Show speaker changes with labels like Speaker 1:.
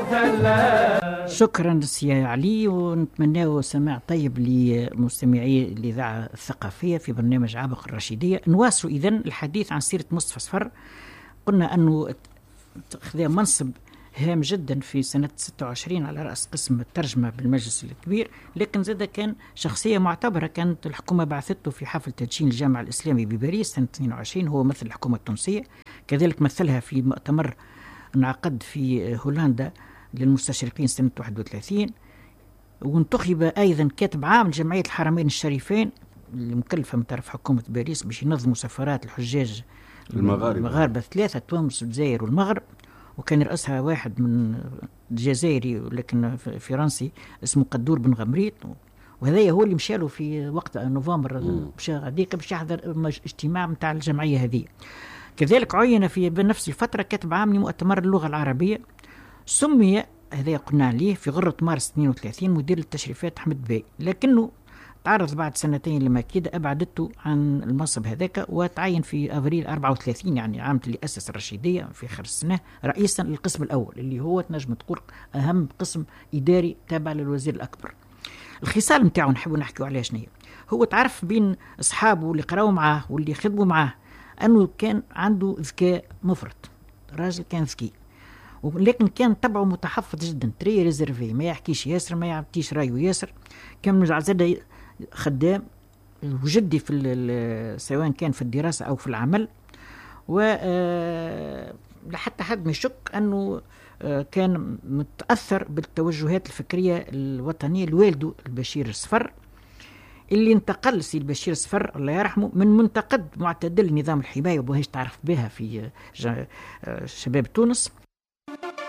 Speaker 1: شكرا سي علي، ونتمنى سماع طيب لمستمعي الإذاعة الثقافية في برنامج عابق الرشيدية. نواصل إذن الحديث عن سيرة مصطفى صفر. قلنا أنه خذا منصب هام جدا في سنة 26 على رأس قسم الترجمة بالمجلس الكبير، لكن زاد كان شخصية معتبرة. كانت الحكومة بعثته في حفل تدشين الجامع الإسلامي بباريس سنة 22، هو مثل الحكومة التونسية. كذلك مثلها في مؤتمر انعقد في هولندا للمستشرقين سنة 31. وانتخب أيضا كاتب عام لجمعية الحرمين الشريفين المكلفة من طرف حكومة باريس باش ينظموا سفرات الحجاج المغاربة 3 تونس والجزائر والمغرب. وكان رأسها واحد من الجزائري لكن فرنسي اسمه قدور بن غمريت، وهذا هو اللي مشاله في وقت نوفمبر باش يحضر اجتماع متاع الجمعية هذه. كذلك عين في بنفس الفترة كاتب عام لمؤتمر اللغة العربية، سمي هذا قلنا عليه في غرة مارس 32 مدير التشريفات أحمد باي، لكنه تعرض بعد سنتين لمكيدة أبعدته عن المنصب هذاك، وتعين في أبريل 34 يعني عام اللي أسس الرشيدية في آخر السنة رئيسا للقسم الأول اللي هو تنجم تقول أهم قسم إداري تابع للوزير الأكبر. الخصال متاعه نحب نحكي عليها شنية. هو تعرف بين أصحابه اللي قراوا معاه واللي خدموا معاه أنه كان عنده ذكاء مفرط، راجل كان ذكي، ولكن كان طبعه متحفظ جدا، تري ريزيرفي، ما يحكيش ياسر، ما يعطيش رايه ياسر. كان مجعزده خدام وجدي في سواء كان في الدراسة أو في العمل. و لحتى حد ما يشك أنه كان متأثر بالتوجهات الفكرية الوطنية لوالده البشير الصفر، اللي انتقل سي البشير الصفر الله يرحمه من منتقد معتدل نظام الحماية وبهاش تعرف بها في شباب تونس